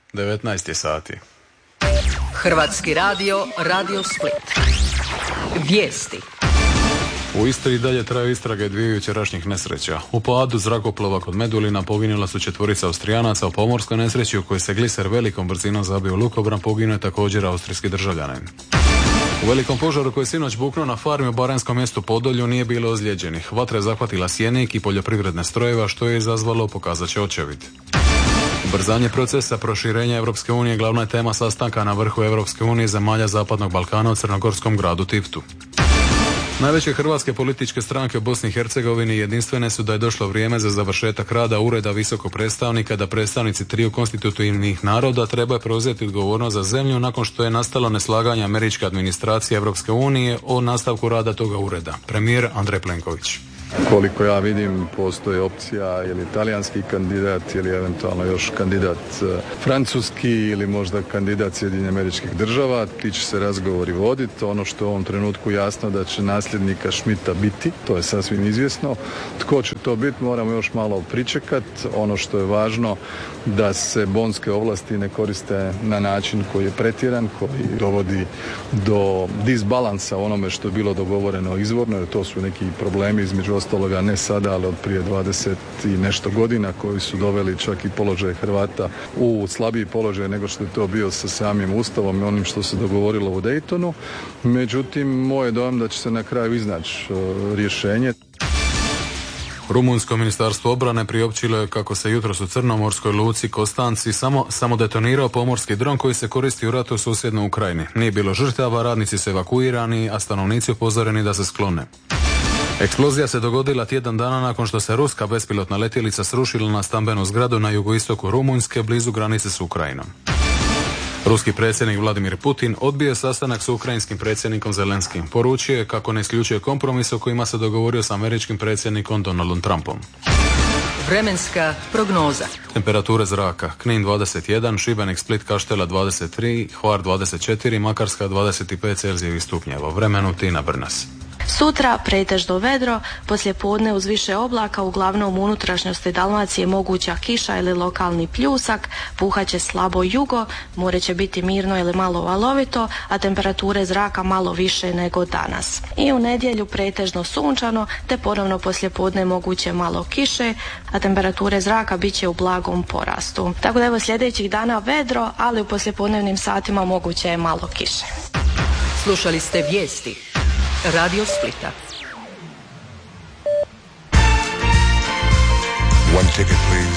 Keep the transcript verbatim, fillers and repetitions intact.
devetnaest je sati. Hrvatski radio, Radio Split. Vijesti. U Istri i dalje traju istrage dviju jučerašnjih nesreća. U padu zrakoplova kod Medulina poginula su četvorica Austrijanaca, u pomorskoj nesreći u kojoj se gliser velikom brzinom zabio u lukobran poginuo je također austrijski državljanin. U velikom požaru koji je sinoć buknuo na farmi u baranskom mjestu Podolju nije bilo ozlijeđenih. Vatra je zahvatila sjenik i poljoprivredne strojeva što je izazvalo, pokazat će očevid. Ubrzanje procesa proširenja Europske unije glavna je tema sastanka na vrhu Europske unije zemalja Zapadnog Balkana u crnogorskom gradu Tivtu. Najveće hrvatske političke stranke u Bosni i Hercegovini jedinstvene su da je došlo vrijeme za završetak rada Ureda visokog predstavnika, da predstavnici triju konstitutivnih naroda trebaju preuzeti odgovornost za zemlju nakon što je nastalo neslaganje američke administracije Europske unije o nastavku rada toga ureda. Premijer Andrej Plenković. Koliko ja vidim, postoji opcija je li talijanski kandidat ili eventualno još kandidat francuski ili možda kandidat Sjedinjenih Američkih Država. Ti će se razgovori voditi. Ono što je u ovom trenutku jasno da će nasljednika Schmidta biti, to je sasvim izvjesno. Tko će to biti, moramo još malo pričekati. Ono što je važno da se bonske ovlasti ne koriste na način koji je pretjeran, koji dovodi do disbalansa onome što je bilo dogovoreno izvorno, jer to su neki problemi između ostaloga ne sada, ali od prije dvadeset i nešto godina koji su doveli čak i položaj Hrvata u slabiji položaj nego što je to bio sa samim Ustavom i onim što se dogovorilo u Daytonu. Međutim, moj je dojam da će se na kraju iznaći uh, rješenje. Rumunjsko ministarstvo obrane priopćilo je kako se jutros u crnomorskoj luci Kostanci samo, samo detonirao pomorski dron koji se koristi u ratu u susjednoj Ukrajini. Nije bilo žrtava, radnici su evakuirani, a stanovnici upozoreni da se sklone. Eksplozija se dogodila tjedan dana nakon što se ruska bespilotna letjelica srušila na stambenu zgradu na jugoistoku Rumunjske blizu granice s Ukrajinom. Ruski predsjednik Vladimir Putin odbio sastanak s ukrajinskim predsjednikom Zelenskim. Poručio je kako ne isključuje kompromis o kojima se dogovorio s američkim predsjednikom Donaldom Trumpom. Vremenska prognoza. Temperature zraka: Knin dvadeset jedan, Šibenik, Split, Kaštela dvadeset tri, Hvar dvadeset četiri, Makarska dvadeset pet Celzijevih stupnjeva. Vremenu Tina Brnas. Sutra pretežno vedro, poslijepodne uz više oblaka, uglavnom u unutrašnjosti Dalmacije moguća kiša ili lokalni pljusak, puhaće slabo jugo, more će biti mirno ili malo valovito, a temperature zraka malo više nego danas. I u nedjelju pretežno sunčano, te ponovno poslijepodne moguće malo kiše, a temperature zraka bit će u blagom porastu. Tako da evo sljedećih dana vedro, ali u poslijepodnevnim satima moguće je malo kiše. Slušali ste vijesti Radio Splita. One ticket, please.